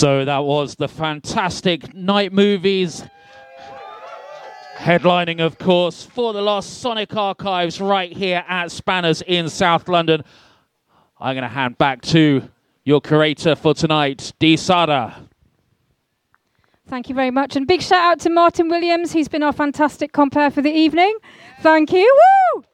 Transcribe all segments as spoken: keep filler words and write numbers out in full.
So that was the fantastic Night Movies, headlining, of course, For the Lost Sonic Archives right here at Spanners in South London. I'm going to hand back to your curator for tonight, Dee Sada. Thank you very much. And big shout out to Martin Williams. He's been our fantastic compere for the evening. Thank you. Woo!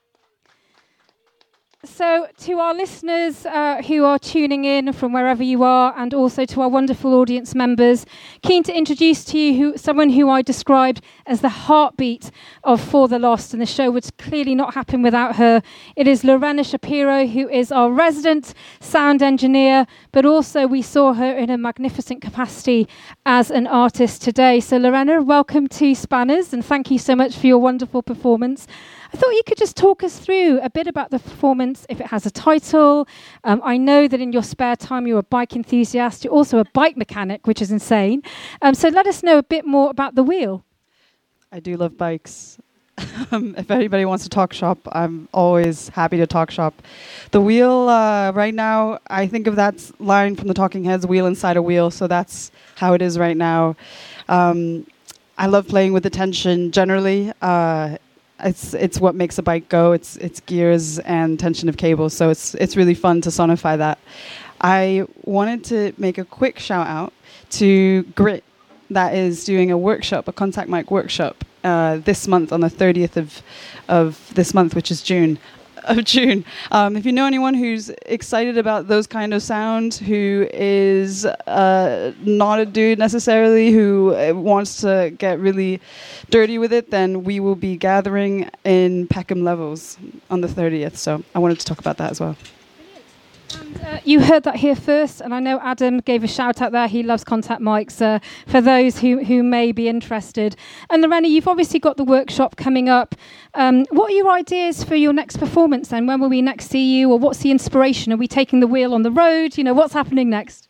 So to our listeners uh, who are tuning in from wherever you are, and also to our wonderful audience members, keen to introduce to you who, someone who I described as the heartbeat of For the Lost, and the show would clearly not happen without her. It is Lorena Shapiro, who is our resident sound engineer, but also we saw her in a magnificent capacity as an artist today. So Lorena, welcome to Spanners, and thank you so much for your wonderful performance. I thought you could just talk us through a bit about the performance, if it has a title. Um, I know that in your spare time you're a bike enthusiast. You're also a bike mechanic, which is insane. Um, so let us know a bit more about The Wheel. I do love bikes. um, if anybody wants to talk shop, I'm always happy to talk shop. The Wheel, uh, right now, I think of that line from the Talking Heads, wheel inside a wheel. So that's how it is right now. Um, I love playing with the tension generally. Uh, It's it's what makes a bike go. It's it's gears and tension of cables. So it's it's really fun to sonify that. I wanted to make a quick shout out to Grit, that is doing a workshop, a contact mic workshop uh, this month on the thirtieth of of this month, which is June. Of June. Um, if you know anyone who's excited about those kind of sound, who is uh, not a dude necessarily, who uh, wants to get really dirty with it, then we will be gathering in Peckham Levels on the thirtieth. So I wanted to talk about that as well. And, uh, you heard that here first, and I know Adam gave a shout out there. He loves contact mics uh, for those who, who may be interested. And Lorena, you've obviously got the workshop coming up. Um, what are your ideas for your next performance then? When will we next see you, or what's the inspiration? Are we taking the wheel on the road? You know, what's happening next?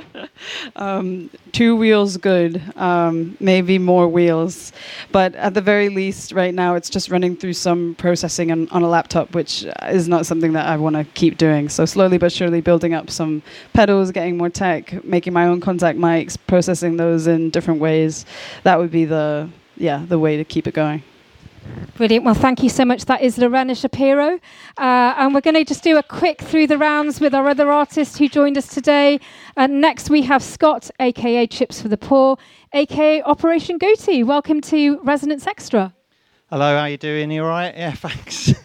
um, two wheels good, um, maybe more wheels. But at the very least, right now, it's just running through some processing on, on a laptop, which is not something that I want to keep doing. So slowly but surely building up some pedals, getting more tech, making my own contact mics, processing those in different ways. That would be the, yeah, the way to keep it going. Brilliant. Well, thank you so much. That is Lorena Shapiro. Uh, and we're going to just do a quick through the rounds with our other artists who joined us today. Uh, next, we have Scott, a k a. Chips for the Poor, a k a. Operation Goatee. Welcome to Resonance Extra. Hello, how you doing? You all right? Yeah, thanks.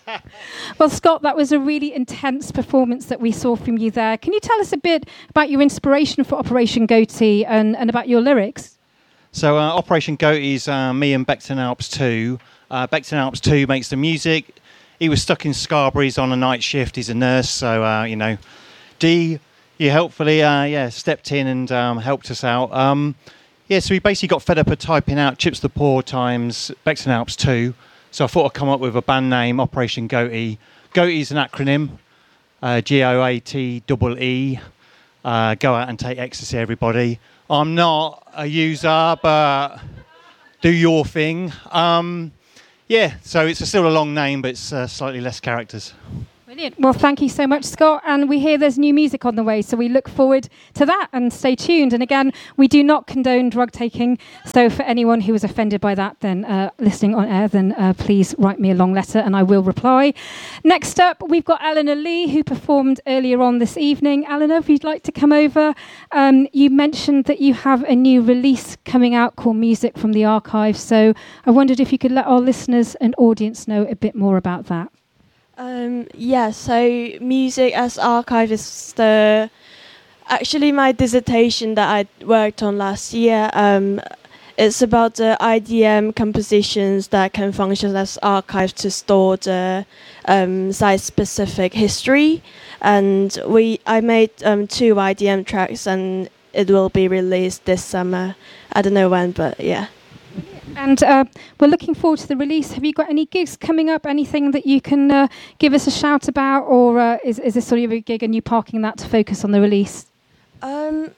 Well, Scott, that was a really intense performance that we saw from you there. Can you tell us a bit about your inspiration for Operation Goatee and, and about your lyrics? So uh, Operation Goatee is uh, me and Beckton Alps two. Uh, Beckton Alps two makes the music. He was stuck in Scarberry's on a night shift. He's a nurse, so, uh, you know, Dee, you helpfully uh, yeah, stepped in and um, helped us out. Um, yeah, so we basically got fed up of typing out Chips the Poor times Beckton Alps two. So I thought I'd come up with a band name, Operation Goatee. Goatee is an acronym, uh, G O A T E E. Uh, go out and take ecstasy, everybody. I'm not a user, but do your thing. Um, yeah, so it's a still a long name, but it's uh, slightly less characters. Brilliant. Well, thank you so much, Scott. And we hear there's new music on the way, so we look forward to that and stay tuned. And again, we do not condone drug taking. So for anyone who was offended by that, then uh, listening on air, then uh, please write me a long letter and I will reply. Next up, we've got Eleanor Lee, who performed earlier on this evening. Eleanor, if you'd like to come over. Um, you mentioned that you have a new release coming out called Music from the Archives. So I wondered if you could let our listeners and audience know a bit more about that. Um, yeah, so Music as Archive is the actually my dissertation that I worked on last year. Um, it's about the I D M compositions that can function as archives to store the um, site-specific history. And we I made um, two I D M tracks, and it will be released this summer. I don't know when, but yeah. And uh, we're looking forward to the release. Have you got any gigs coming up? Anything that you can uh, give us a shout about? Or uh, is, is this sort of a gig and you parking that to focus on the release? Um,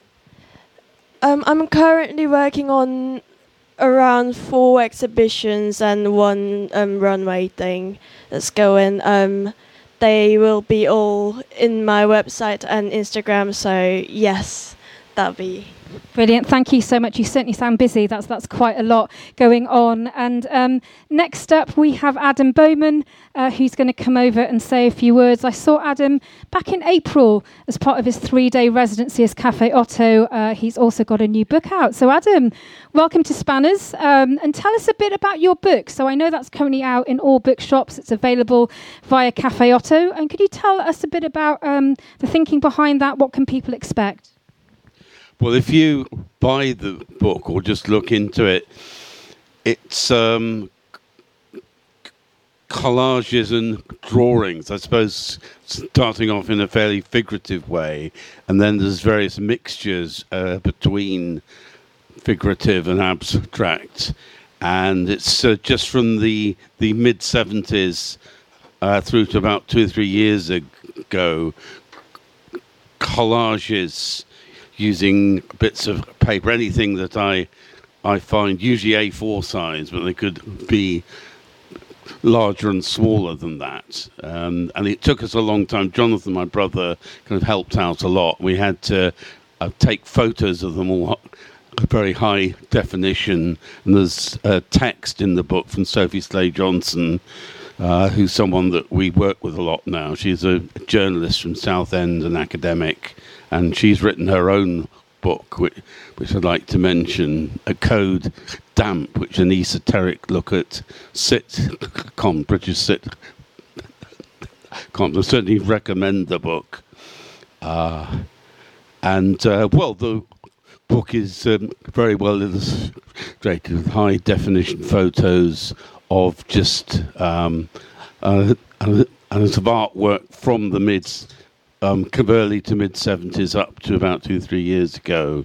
um, I'm currently working on around four exhibitions and one um, runway thing that's going. Um, they will be all in my website and Instagram. So yes, that'll be. Brilliant. Thank you so much. You certainly sound busy. That's that's quite a lot going on. And um, next up, we have Adam Bowman, uh, who's going to come over and say a few words. I saw Adam back in April as part of his three-day residency as Cafe Otto. Uh, he's also got a new book out. So Adam, welcome to Spanners. Um, and tell us a bit about your book. So I know that's currently out in all bookshops. It's available via Cafe Otto. And could you tell us a bit about um, the thinking behind that? What can people expect? Well, if you buy the book or just look into it, it's um, collages and drawings, I suppose, starting off in a fairly figurative way, and then there's various mixtures uh, between figurative and abstract, and it's uh, just from the, the mid-seventies uh, through to about two or three years ago, collages using bits of paper, anything that I I find, usually A four size, but they could be larger and smaller than that. Um, and it took us a long time. Jonathan, my brother, kind of helped out a lot. We had to uh, take photos of them all very high definition. And there's uh, text in the book from Sophie Slade Johnson, uh, who's someone that we work with a lot now. She's a journalist from Southend, an academic. And she's written her own book, which, which I'd like to mention, A Code Damp, which is an esoteric look at sitcom, British sitcom. I certainly recommend the book. Uh, and, uh, well, the book is um, very well illustrated with high-definition photos of just um, uh, and, and it's of artwork from the mid Um, early to mid-seventies up to about two, three years ago.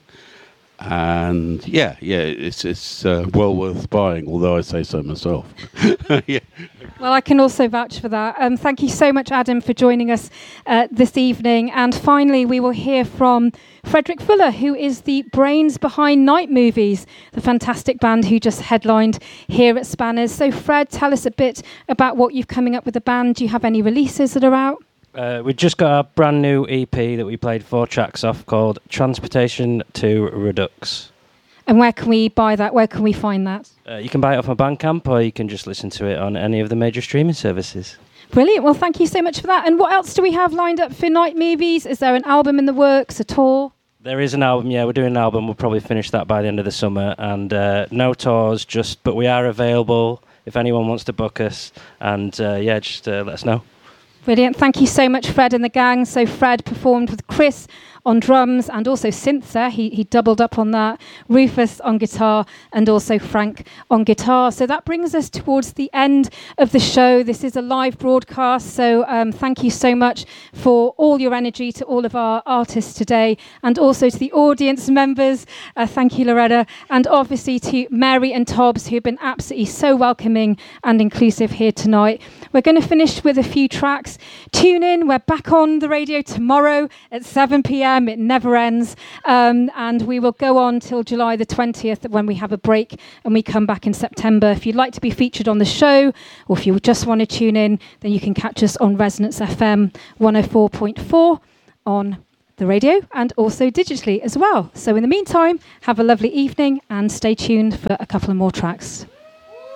And, yeah, yeah, it's it's uh, well worth buying, although I say so myself. Yeah. Well, I can also vouch for that. Um, thank you so much, Adam, for joining us uh, this evening. And finally, we will hear from Frederick Fuller, who is the brains behind Night Movies, the fantastic band who just headlined here at Spanners. So, Fred, tell us a bit about what you've coming up with the band. Do you have any releases that are out? Uh, we've just got our brand new E P that we played four tracks off called Transportation to Redux. And where can we buy that? Where can we find that? Uh, you can buy it off my Bandcamp, or you can just listen to it on any of the major streaming services. Brilliant. Well, thank you so much for that. And what else do we have lined up for Night Movies? Is there an album in the works, a tour? There is an album, yeah. We're doing an album. We'll probably finish that by the end of the summer. And uh, no tours, just but we are available if anyone wants to book us. And uh, yeah, just uh, let us know. Brilliant. Thank you so much, Fred and the gang. So Fred performed with Chris on drums and also synth there. He, he doubled up on that. Rufus on guitar and also Frank on guitar. So that brings us towards the end of the show. This is a live broadcast. So um, thank you so much for all your energy to all of our artists today and also to the audience members. Uh, thank you, Loretta. And obviously to Mary and Tobbs, who've been absolutely so welcoming and inclusive here tonight. We're going to finish with a few tracks. Tune in. We're back on the radio tomorrow at seven p.m. It never ends. Um, and we will go on till July the twentieth when we have a break and we come back in September. If you'd like to be featured on the show or if you just want to tune in, then you can catch us on Resonance F M one oh four point four on the radio and also digitally as well. So in the meantime, have a lovely evening and stay tuned for a couple of more tracks.